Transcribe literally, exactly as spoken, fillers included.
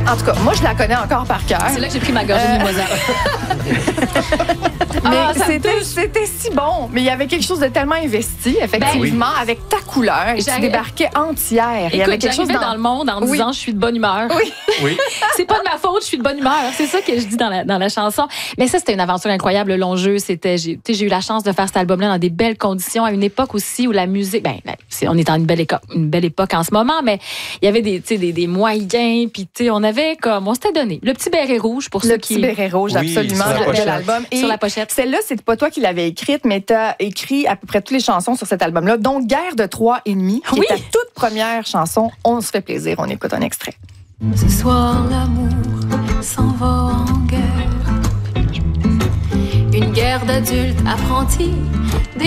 En tout cas, moi, je la connais encore par cœur. C'est là que j'ai pris ma gorgée Euh, de mimosa. Mais Ah, ça me c'était, touche. c'était si bon. Mais il y avait quelque chose de tellement investi, effectivement, avec ta couleur. Et tu J'arrive- débarquais entière. Il y avait Écoute, quelque chose j'arrivais dans... dans le monde en Oui. disant je suis de bonne humeur. Oui. Oui. C'est pas de ma faute, je suis de bonne humeur. C'est ça que je dis dans la, dans la chanson. Mais ça, c'était une aventure incroyable, le long jeu. C'était, j'ai, tu sais, j'ai eu la chance de faire cet album-là dans des belles conditions, à une époque aussi où la musique, ben, ben, c'est- on est en une belle, éco- une belle époque en ce moment, mais il y avait des, tu sais, des, des moyens, puis tu sais, on avait comme, on s'était donné. Le petit béret rouge pour Le ceux petit qui... béret rouge, Oui, absolument, sur la de, de pochette. l'album. Et Sur la pochette. celle-là, c'est pas toi qui l'avais écrite, mais tu as écrit à peu près toutes les chansons sur cet album-là, dont Guerre de trois et demi, qui Oui. est ta toute première chanson. On se fait plaisir, on écoute un extrait. Ce soir, l'amour s'en va en guerre. Une guerre d'adultes apprentis.